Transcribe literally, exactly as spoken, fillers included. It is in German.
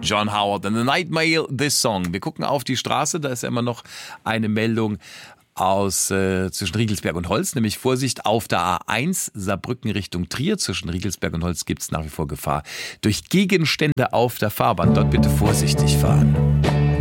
John Howard and the Night Mail, this song. Wir gucken auf die Straße, da ist ja immer noch eine Meldung aus äh, zwischen Riegelsberg und Holz, nämlich Vorsicht auf der A eins Saarbrücken Richtung Trier. Zwischen Riegelsberg und Holz gibt es nach wie vor Gefahr durch Gegenstände auf der Fahrbahn. Dort bitte vorsichtig fahren.